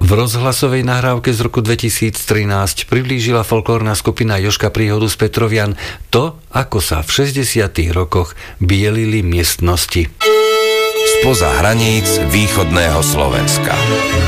V rozhlasovej nahrávke z roku 2013 priblížila folklórna skupina Jožka Príhodu z Petrovian to, ako sa v 60. rokoch bielili miestnosti. Spoza hraníc východného Slovenska.